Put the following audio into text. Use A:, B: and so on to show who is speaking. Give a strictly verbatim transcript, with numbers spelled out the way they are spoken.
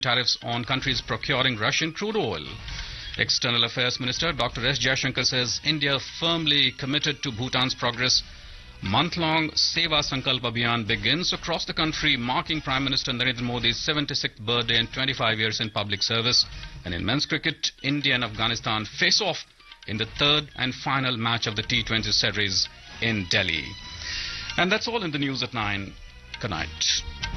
A: tariffs on countries procuring Russian crude oil. External Affairs Minister Doctor S. Jaishankar says India firmly committed to Bhutan's progress. Month-long Seva Sankalp Abhiyan begins across the country, marking Prime Minister Narendra Modi's seventy-sixth birthday and twenty-five years in public service. And in men's cricket, India and Afghanistan face off in the third and final match of the T twenty series in Delhi. And that's all in the news at nine. Good night.